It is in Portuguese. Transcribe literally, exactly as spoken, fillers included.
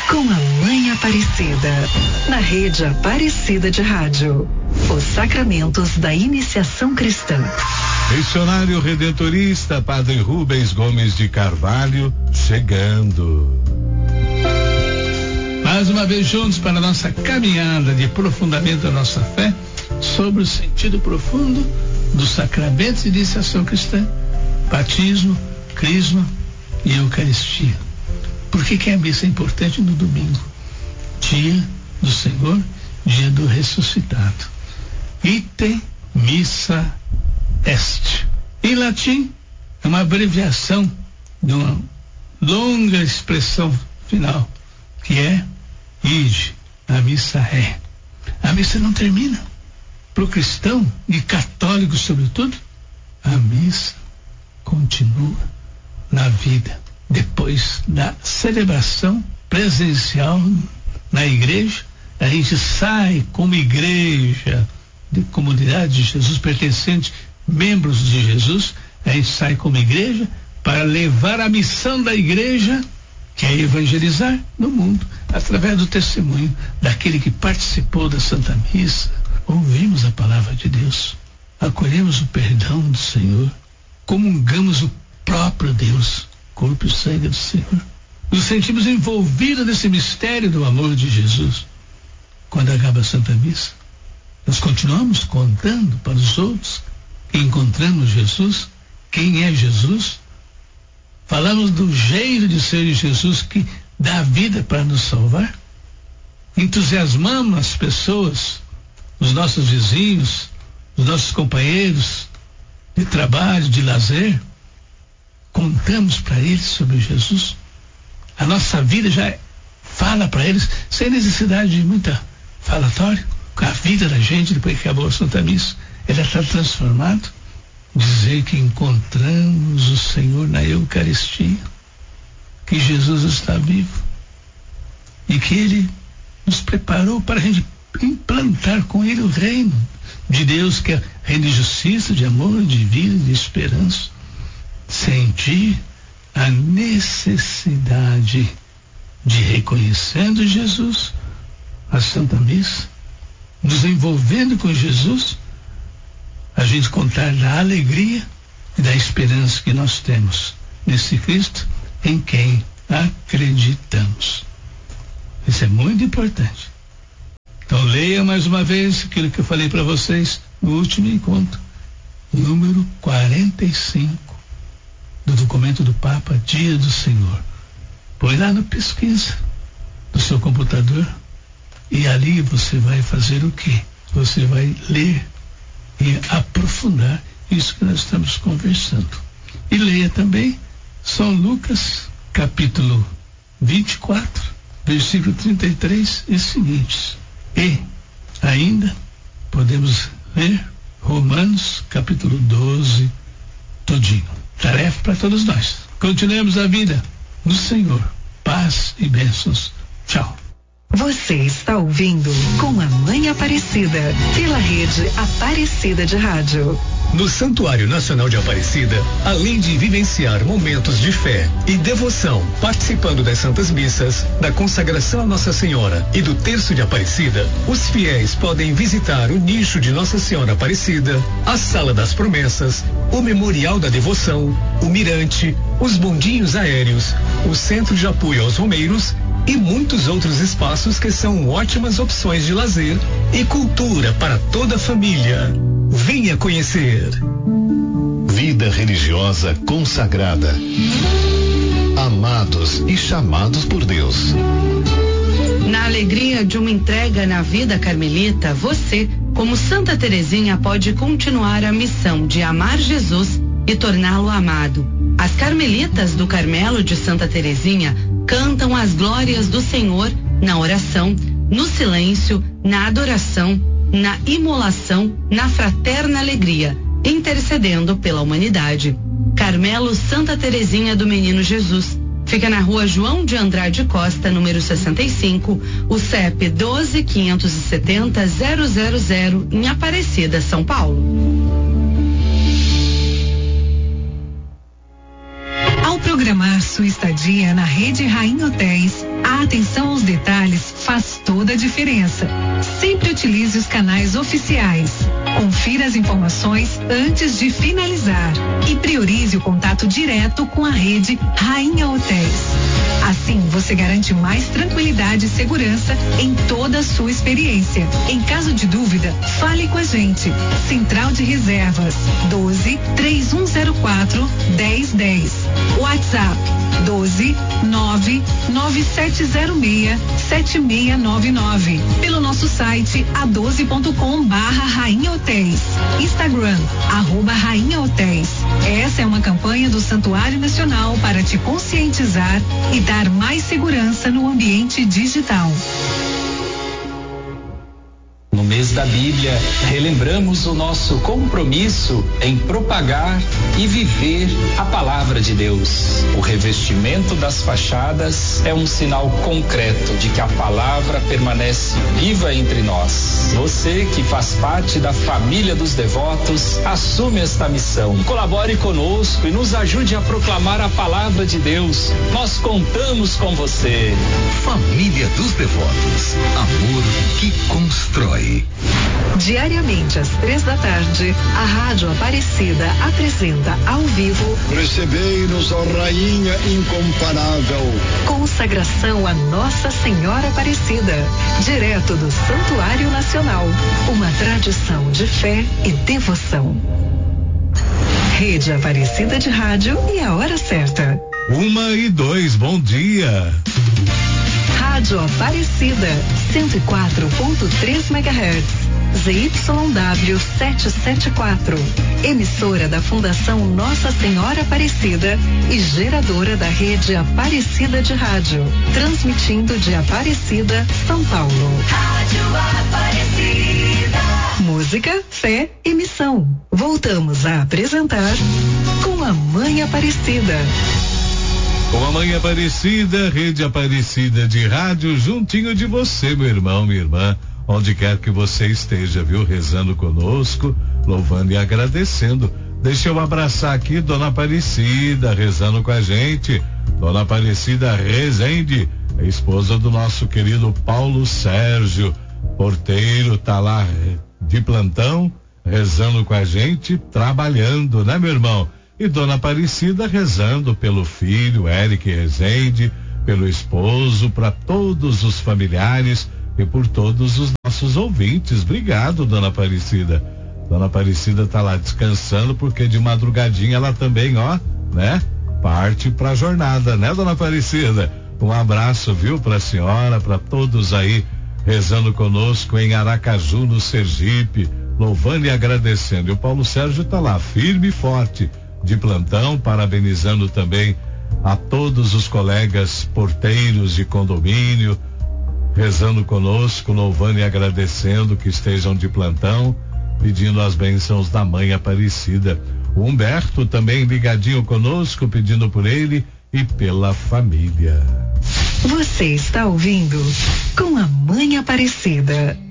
com a Mãe Aparecida, na Rede Aparecida de Rádio. Os sacramentos da iniciação cristã. Missionário redentorista Padre Rubens Gomes de Carvalho chegando. Mais uma vez juntos para a nossa caminhada de aprofundamento da nossa fé sobre o sentido profundo dos sacramentos de iniciação cristã, batismo, crisma e eucaristia. Por que que a missa é importante no domingo? Dia do Senhor, dia do ressuscitado. Ite missa est. Em latim, é uma abreviação de uma longa expressão final, que é ide, a missa é. A missa não termina. Para o cristão e católico, sobretudo, a missa continua na vida, depois da celebração presencial na igreja. A gente sai como igreja de comunidade de Jesus, pertencente, membros de Jesus, a gente sai como igreja para levar a missão da igreja, que é evangelizar no mundo, através do testemunho daquele que participou da Santa Missa. Ouvimos a palavra de Deus, acolhemos o perdão do Senhor, comungamos o próprio Deus, corpo e sangue do Senhor. Nos sentimos envolvidos nesse mistério do amor de Jesus. Quando acaba a Santa Missa, nós continuamos contando para os outros que encontramos Jesus, quem é Jesus. Falamos do jeito de ser de Jesus, que dá vida para nos salvar. Entusiasmamos as pessoas, os nossos vizinhos, os nossos companheiros de trabalho, de lazer. Contamos para eles sobre Jesus. A nossa vida já fala para eles, sem necessidade de muita falatório. A vida da gente, depois que acabou a Santa Missa, ela está transformada. Dizer que encontramos o Senhor na Eucaristia, que Jesus está vivo e que Ele nos preparou para a gente implantar com Ele o reino de Deus, que é reino de justiça, de amor, de vida, de esperança. Sentir a necessidade de, reconhecendo Jesus, a Santa Missa, nos envolvendo com Jesus, a gente contar da alegria e da esperança que nós temos nesse Cristo em quem acreditamos. Isso é muito importante. Então leia mais uma vez aquilo que eu falei para vocês no último encontro, número quarenta e cinco do documento do Papa, Dia do Senhor. Põe lá no pesquisa do seu computador e ali você vai fazer o quê? Você vai ler e aprofundar isso que nós estamos conversando. E leia também São Lucas, capítulo vinte e quatro, versículo trinta e três e seguintes. E ainda podemos ler Romanos, capítulo doze, todinho. Tarefa para todos nós. Continuemos a vida no Senhor. Paz e bênçãos. Tchau. Você está ouvindo Com a Mãe Aparecida, pela Rede Aparecida de Rádio. No Santuário Nacional de Aparecida, além de vivenciar momentos de fé e devoção, participando das Santas Missas, da consagração a Nossa Senhora e do Terço de Aparecida, os fiéis podem visitar o nicho de Nossa Senhora Aparecida, a Sala das Promessas, o Memorial da Devoção, o Mirante, os bondinhos aéreos, o Centro de Apoio aos Romeiros e muitos outros espaços que são ótimas opções de lazer e cultura para toda a família. Venha conhecer. Vida religiosa consagrada. Amados e chamados por Deus. Na alegria de uma entrega na vida carmelita, você, como Santa Teresinha, pode continuar a missão de amar Jesus e torná-lo amado. As carmelitas do Carmelo de Santa Teresinha cantam as glórias do Senhor na oração, no silêncio, na adoração, na imolação, na fraterna alegria, intercedendo pela humanidade. Carmelo Santa Teresinha do Menino Jesus. Fica na rua João de Andrade Costa, número sessenta e cinco, o C E P doze quinhentos e setenta zero zero zero, em Aparecida, São Paulo. Ao programar sua estadia na Rede Rainha Hotéis, a A atenção aos detalhes faz toda a diferença. Sempre utilize os canais oficiais. Confira as informações antes de finalizar e priorize o contato direto com a rede Rainha Hotéis. Assim, você garante mais tranquilidade e segurança em toda a sua experiência. Em caso de dúvida, fale com a gente. Central de Reservas doze, três um zero quatro, dez dez. WhatsApp doze, nove, nove sete zero seis, sete seis nove nove. Pelo nosso site a doze ponto com barra Rainha Hotéis. Instagram, arroba Rainha Hotéis. Essa é uma campanha do Santuário Nacional para te conscientizar e dar mais segurança no ambiente digital. No mês da Bíblia, relembramos o nosso compromisso em propagar e viver a palavra de Deus. O revestimento das fachadas é um sinal concreto de que a palavra permanece viva entre nós. Você que faz parte da família dos devotos, assume esta missão. Colabore conosco e nos ajude a proclamar a palavra de Deus. Nós contamos com você. Família dos Devotos. Amor que constrói. Diariamente às três da tarde, a Rádio Aparecida apresenta ao vivo Recebei-nos, ó Rainha incomparável. Consagração a Nossa Senhora Aparecida, direto do Santuário Nacional. Uma tradição de fé e devoção. Rede Aparecida de Rádio e a hora certa. Uma e dois, bom dia. Rádio Aparecida, cento e quatro ponto três megahertz, Z Y W setecentos e setenta e quatro. Emissora da Fundação Nossa Senhora Aparecida e geradora da rede Aparecida de Rádio. Transmitindo de Aparecida, São Paulo. Rádio Aparecida. Música, fé e missão. Voltamos a apresentar Com a Mãe Aparecida. Com a Mãe Aparecida, Rede Aparecida de Rádio, juntinho de você, meu irmão, minha irmã, onde quer que você esteja, viu? Rezando conosco, louvando e agradecendo. Deixa eu abraçar aqui Dona Aparecida, rezando com a gente. Dona Aparecida Rezende, a esposa do nosso querido Paulo Sérgio, porteiro, tá lá de plantão, rezando com a gente, trabalhando, né, meu irmão? E Dona Aparecida rezando pelo filho, Eric Rezende, pelo esposo, para todos os familiares e por todos os nossos ouvintes. Obrigado, Dona Aparecida. Dona Aparecida tá lá descansando, porque de madrugadinha ela também, ó, né? Parte pra jornada, né, Dona Aparecida? Um abraço, viu, pra senhora, pra todos aí rezando conosco em Aracaju, no Sergipe, louvando e agradecendo. E o Paulo Sérgio tá lá, firme e forte, de plantão, parabenizando também a todos os colegas porteiros de condomínio, rezando conosco, louvando e agradecendo que estejam de plantão, pedindo as bênçãos da Mãe Aparecida. O Humberto também ligadinho conosco, pedindo por ele e pela família. Você está ouvindo Com a Mãe Aparecida.